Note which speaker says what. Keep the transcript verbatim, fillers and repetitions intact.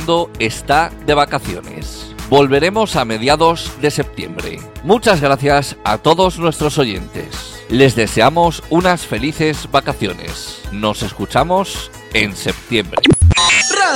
Speaker 1: mundo está de vacaciones. Volveremos a mediados de septiembre. Muchas gracias a todos nuestros oyentes. Les deseamos unas felices vacaciones. Nos escuchamos en septiembre.